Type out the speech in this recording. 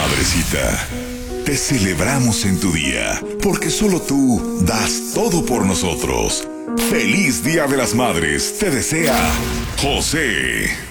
Madrecita, te celebramos en tu día, porque solo tú das todo por nosotros. ¡Feliz Día de las Madres! Te desea José.